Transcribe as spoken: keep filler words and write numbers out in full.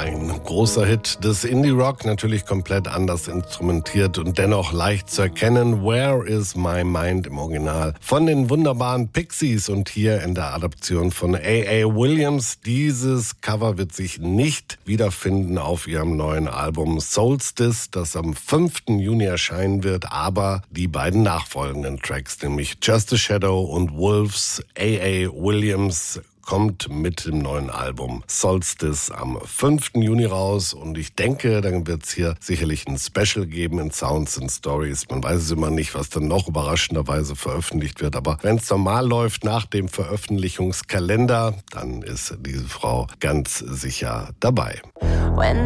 Ein großer Hit des Indie-Rock, natürlich komplett anders instrumentiert und dennoch leicht zu erkennen. Where is my mind im Original von den wunderbaren Pixies und hier in der Adaption von A A. Williams. Dieses Cover wird sich nicht wiederfinden auf ihrem neuen Album Solstice, das am fünften Juni erscheinen wird, aber die beiden nachfolgenden Tracks, nämlich Just a Shadow und Wolves. A A. Williams kommt mit dem neuen Album Solstice am fünften Juni raus und ich denke, dann wird es hier sicherlich ein Special geben in Sounds and Stories. Man weiß es immer nicht, was dann noch überraschenderweise veröffentlicht wird, aber wenn es normal läuft nach dem Veröffentlichungskalender, dann ist diese Frau ganz sicher dabei. When